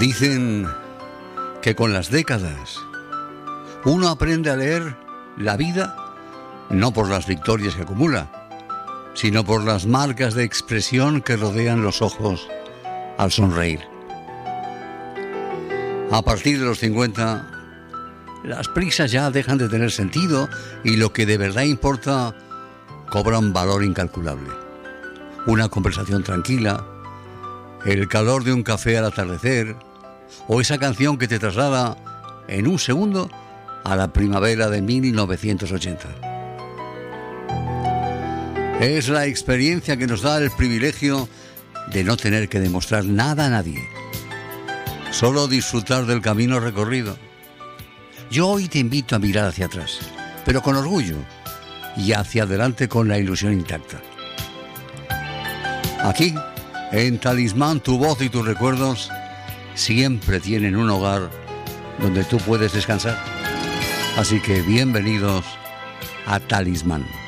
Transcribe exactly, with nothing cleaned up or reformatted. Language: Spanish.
Dicen que con las décadas uno aprende a leer la vida no por las victorias que acumula, sino por las marcas de expresión que rodean los ojos al sonreír. A partir de los cincuenta, las prisas ya dejan de tener sentido y lo que de verdad importa cobra un valor incalculable. Una conversación tranquila, el calor de un café al atardecer o esa canción que te traslada en un segundo a la primavera de mil novecientos ochenta. Es la experiencia que nos da el privilegio de no tener que demostrar nada a nadie, solo disfrutar del camino recorrido. Yo hoy te invito a mirar hacia atrás, pero con orgullo, y hacia adelante con la ilusión intacta. Aquí, en Talismán, tu voz y tus recuerdos siempre tienen un hogar donde tú puedes descansar. Así que bienvenidos a Talismán.